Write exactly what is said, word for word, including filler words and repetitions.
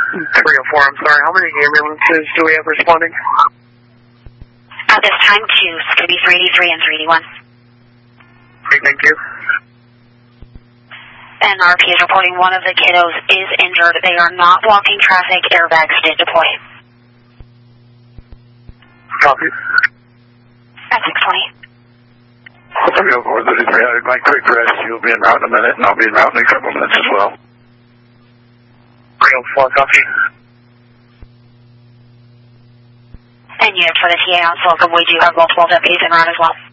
three oh four, I'm sorry. How many ambulances do we have responding? At this time, two. It's going to be three D three and three D one. Okay, thank you. And R P is reporting one of the kiddos is injured. They are not blocking traffic. Airbags did deploy. Copy. At six twenty. three oh four, thirty-three, I had my quick rest. You'll be en route in a minute, and I'll be en route in a couple minutes as well. three oh four, copy. And units for the T A on Slocum, we do have multiple deputies en route as well.